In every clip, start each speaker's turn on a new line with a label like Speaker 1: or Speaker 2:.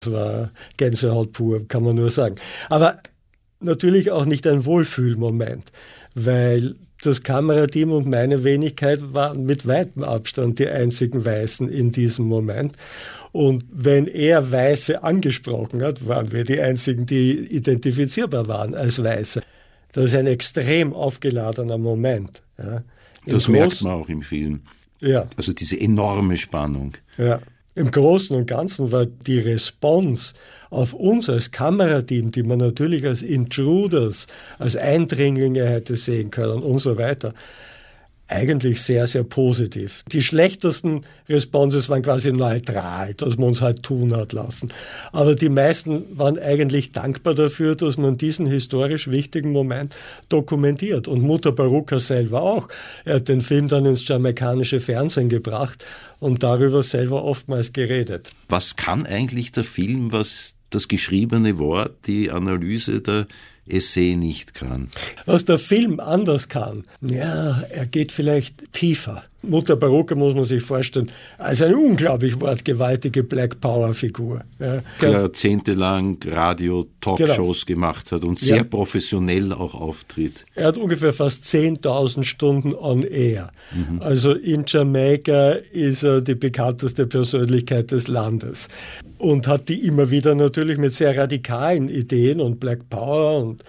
Speaker 1: Das war Gänsehaut pur, kann man nur sagen. Aber natürlich auch nicht ein Wohlfühlmoment, weil das Kamerateam und meine Wenigkeit waren mit weitem Abstand die einzigen Weißen in diesem Moment. Und wenn er Weiße angesprochen hat, waren wir die einzigen, die identifizierbar waren als Weiße. Das ist ein extrem aufgeladener Moment. Ja.
Speaker 2: Das merkt man auch im Film.
Speaker 1: Ja.
Speaker 2: Also diese enorme Spannung.
Speaker 1: Ja. Im Großen und Ganzen war die Response auf uns als Kamerateam, die man natürlich als Intruders, als Eindringlinge hätte sehen können und so weiter, eigentlich sehr, sehr positiv. Die schlechtesten Responses waren quasi neutral, dass man uns halt tun hat lassen. Aber die meisten waren eigentlich dankbar dafür, dass man diesen historisch wichtigen Moment dokumentiert. Und Mutter Baruka selber auch. Er hat den Film dann ins jamaikanische Fernsehen gebracht und darüber selber oftmals geredet.
Speaker 2: Was kann eigentlich der Film, was das geschriebene Wort, die Analyse der Essay nicht kann?
Speaker 1: Was der Film anders kann, ja, er geht vielleicht tiefer. Mutter Baruka muss man sich vorstellen, als eine unglaublich wortgewaltige Black Power-Figur. Ja,
Speaker 2: der jahrzehntelang Radio-Talkshows gemacht hat und sehr professionell auch auftritt.
Speaker 1: Er hat ungefähr fast 10.000 Stunden on air. Also in Jamaika ist er die bekannteste Persönlichkeit des Landes und hat die immer wieder natürlich mit sehr radikalen Ideen und Black Power und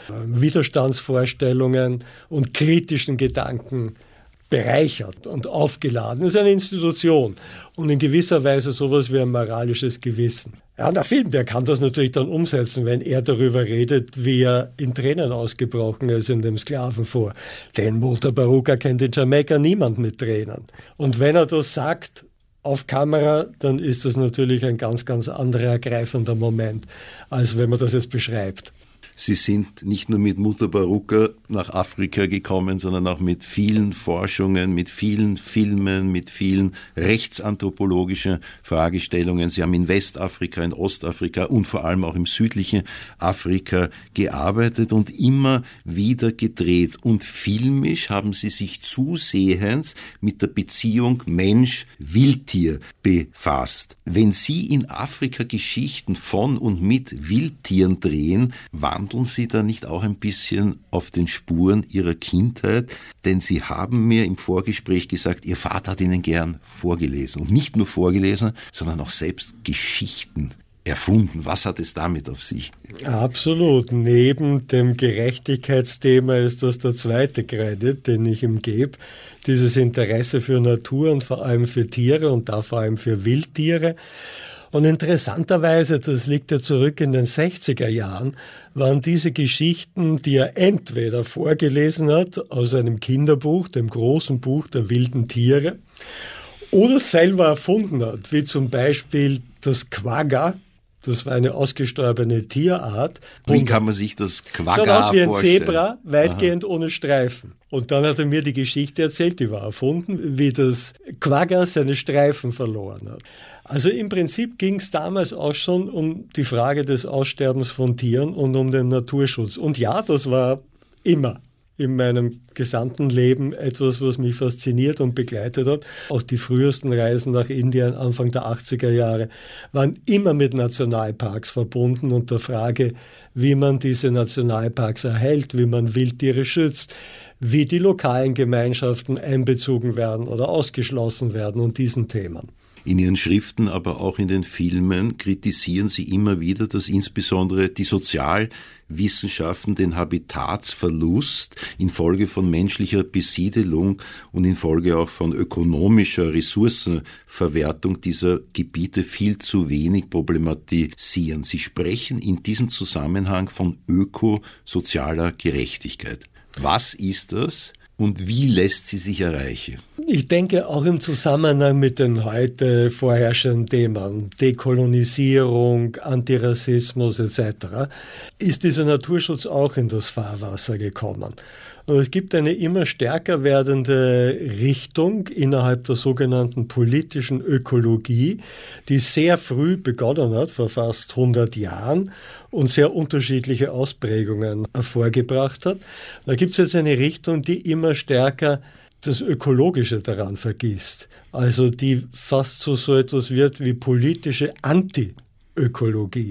Speaker 1: Widerstandsvorstellungen und kritischen Gedanken bereichert und aufgeladen. Das ist eine Institution und in gewisser Weise sowas wie ein moralisches Gewissen. Ja, der Film, der kann das natürlich dann umsetzen, wenn er darüber redet, wie er in Tränen ausgebrochen ist in dem Sklavenfort. Denn Mutter Baruka kennt in Jamaika niemand mit Tränen. Und wenn er das sagt auf Kamera, dann ist das natürlich ein ganz, ganz anderer ergreifender Moment, als wenn man das jetzt beschreibt.
Speaker 2: Sie sind nicht nur mit Mutter Baruka nach Afrika gekommen, sondern auch mit vielen Forschungen, mit vielen Filmen, mit vielen rechtsanthropologischen Fragestellungen. Sie haben in Westafrika, in Ostafrika und vor allem auch im südlichen Afrika gearbeitet und immer wieder gedreht. Und filmisch haben Sie sich zusehends mit der Beziehung Mensch-Wildtier befasst. Wenn Sie in Afrika Geschichten von und mit Wildtieren drehen, wandeln Sie da nicht auch ein bisschen auf den Spuren Ihrer Kindheit? Denn Sie haben mir im Vorgespräch gesagt, Ihr Vater hat Ihnen gern vorgelesen. Und nicht nur vorgelesen, sondern auch selbst Geschichten erfunden. Was hat es damit auf sich?
Speaker 1: Absolut. Neben dem Gerechtigkeitsthema ist das der zweite Credit, den ich ihm gebe. Dieses Interesse für Natur und vor allem für Tiere und da vor allem für Wildtiere. Und interessanterweise, das liegt ja zurück in den 60er Jahren, waren diese Geschichten, die er entweder vorgelesen hat aus einem Kinderbuch, dem großen Buch der wilden Tiere, oder selber erfunden hat, wie zum Beispiel das Quagga. Das war eine ausgestorbene Tierart.
Speaker 2: Wie kann man sich das Quagga vorstellen?
Speaker 1: Schaut aus wie ein Zebra, weitgehend ohne Streifen. Und dann hat er mir die Geschichte erzählt, die war erfunden, wie das Quagga seine Streifen verloren hat. Also im Prinzip ging es damals auch schon um die Frage des Aussterbens von Tieren und um den Naturschutz. Und ja, das war immer in meinem gesamten Leben etwas, was mich fasziniert und begleitet hat. Auch die frühesten Reisen nach Indien Anfang der 80er Jahre waren immer mit Nationalparks verbunden und der Frage, wie man diese Nationalparks erhält, wie man Wildtiere schützt, wie die lokalen Gemeinschaften einbezogen werden oder ausgeschlossen werden und diesen Themen.
Speaker 2: In Ihren Schriften, aber auch in den Filmen kritisieren Sie immer wieder, dass insbesondere die Sozialwissenschaften den Habitatsverlust infolge von menschlicher Besiedelung und infolge auch von ökonomischer Ressourcenverwertung dieser Gebiete viel zu wenig problematisieren. Sie sprechen in diesem Zusammenhang von ökosozialer Gerechtigkeit. Was ist das? Und wie lässt sie sich erreichen?
Speaker 1: Ich denke auch im Zusammenhang mit den heute vorherrschenden Themen, Dekolonisierung, Antirassismus etc., ist dieser Naturschutz auch in das Fahrwasser gekommen. Und es gibt eine immer stärker werdende Richtung innerhalb der sogenannten politischen Ökologie, die sehr früh begonnen hat, vor fast 100 Jahren, und sehr unterschiedliche Ausprägungen hervorgebracht hat. Da gibt es jetzt eine Richtung, die immer stärker das Ökologische daran vergisst. Also die fast so etwas wird wie politische Anti-Ökologie. Ökologie.